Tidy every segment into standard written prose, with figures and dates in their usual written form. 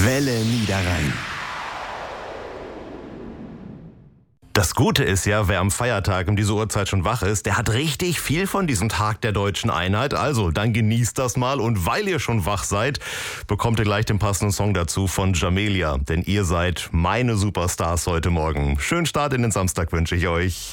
Welle Niederrhein. Das Gute ist ja, wer am Feiertag um diese Uhrzeit schon wach ist, der hat richtig viel von diesem Tag der deutschen Einheit. Also, dann genießt das mal und weil ihr schon wach seid, bekommt ihr gleich den passenden Song dazu von Jamelia. Denn ihr seid meine Superstars heute Morgen. Schönen Start in den Samstag wünsche ich euch.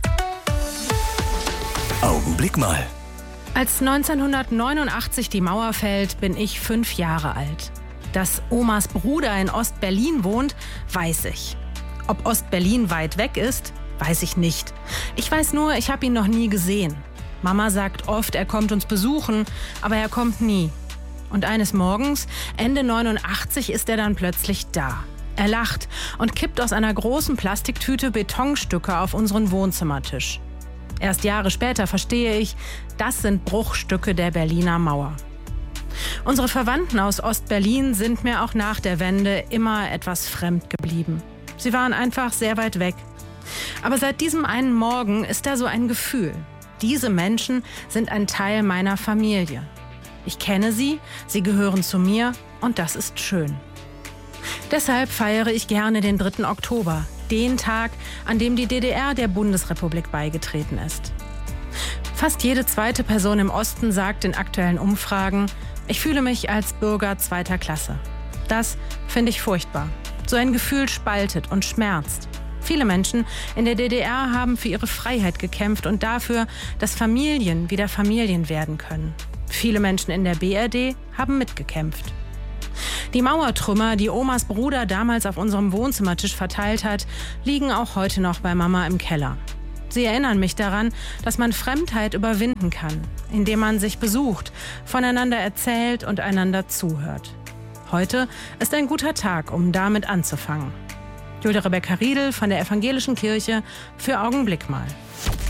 Augenblick mal. Als 1989 die Mauer fällt, bin ich 5 Jahre alt. Dass Omas Bruder in Ostberlin wohnt, weiß ich. Ob Ostberlin weit weg ist, weiß ich nicht. Ich weiß nur, ich habe ihn noch nie gesehen. Mama sagt oft, er kommt uns besuchen, aber er kommt nie. Und eines Morgens, Ende 89, ist er dann plötzlich da. Er lacht und kippt aus einer großen Plastiktüte Betonstücke auf unseren Wohnzimmertisch. Erst Jahre später verstehe ich, das sind Bruchstücke der Berliner Mauer. Unsere Verwandten aus Ostberlin sind mir auch nach der Wende immer etwas fremd geblieben. Sie waren einfach sehr weit weg. Aber seit diesem einen Morgen ist da so ein Gefühl. Diese Menschen sind ein Teil meiner Familie. Ich kenne sie, sie gehören zu mir und das ist schön. Deshalb feiere ich gerne den 3. Oktober, den Tag, an dem die DDR der Bundesrepublik beigetreten ist. Fast jede zweite Person im Osten sagt in aktuellen Umfragen, ich fühle mich als Bürger 2. Klasse. Das finde ich furchtbar. So ein Gefühl spaltet und schmerzt. Viele Menschen in der DDR haben für ihre Freiheit gekämpft und dafür, dass Familien wieder Familien werden können. Viele Menschen in der BRD haben mitgekämpft. Die Mauertrümmer, die Omas Bruder damals auf unserem Wohnzimmertisch verteilt hat, liegen auch heute noch bei Mama im Keller. Sie erinnern mich daran, dass man Fremdheit überwinden kann, indem man sich besucht, voneinander erzählt und einander zuhört. Heute ist ein guter Tag, um damit anzufangen. Julia Rebecca Riedel von der Evangelischen Kirche für Augenblick mal.